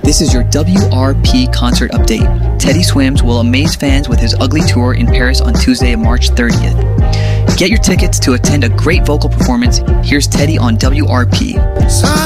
This is your WRP concert update. Teddy Swims will amaze fans with his Ugly Tour in Paris on Tuesday, March 30th. Get your tickets to attend a great vocal performance. Here's Teddy on WRP. Sun